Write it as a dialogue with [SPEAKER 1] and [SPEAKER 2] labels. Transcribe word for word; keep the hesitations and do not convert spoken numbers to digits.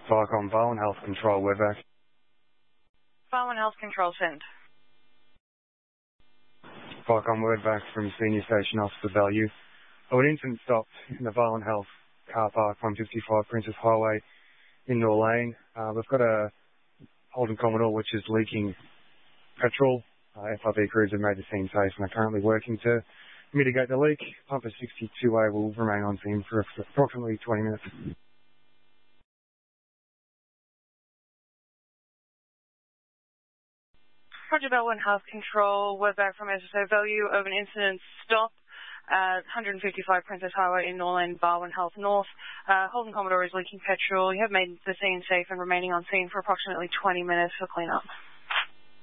[SPEAKER 1] Vicon Bowen Health Control, we're back.
[SPEAKER 2] Bowen Health Control, send.
[SPEAKER 1] Vicon, word back from Senior Station Officer Value. Oh, an incident stopped in the Bowen Health car park, one fifty-five Princess Highway in Norlane. Uh, we've got a Holden Commodore which is leaking petrol. Uh, F I B crews have made the scene safe and are currently working to mitigate the leak. Pumper sixty-two A will remain on scene for approximately twenty minutes.
[SPEAKER 2] Roger, Bowen Health Control, we're back from S S O Value of an incident stop at one fifty-five Princess Highway in Norlane, Bowen Health North. Uh, Holden Commodore is leaking petrol. You have made the scene safe and remaining on scene for approximately twenty minutes for cleanup.